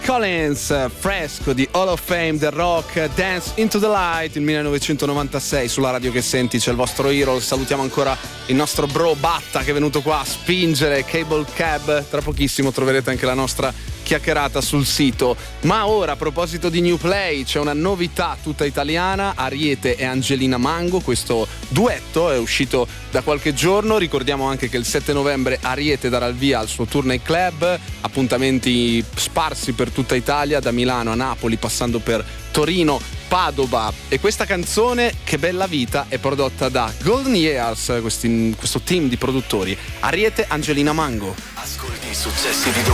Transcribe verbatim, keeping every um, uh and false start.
Collins, fresco di Hall of Fame del rock, Dance into the Light, il millenovecentonovantasei. Sulla radio che senti c'è il vostro hero. Salutiamo ancora il nostro bro Batta che è venuto qua a spingere Cable Cab. Tra pochissimo troverete anche la nostra chiacchierata sul sito. Ma ora, a proposito di New Play, c'è una novità tutta italiana: Ariete e Angelina Mango. Questo duetto è uscito da qualche giorno. Ricordiamo anche che il sette novembre Ariete darà il via al suo tour nei club, appuntamenti sparsi per tutta Italia, da Milano a Napoli, passando per Torino, Padova. E questa canzone, Che bella vita, è prodotta da Golden Years, questi, questo team di produttori. Ariete, Angelina Mango. Ascolti i successi di domani.